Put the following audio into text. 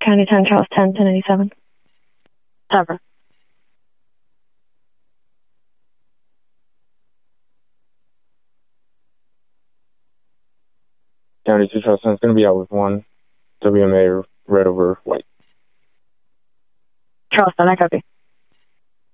County 10, Charles 10, 1087. Cover. County 2, Charles 10 is going to be out with 1. WMA red over white. Charles 10, I copy.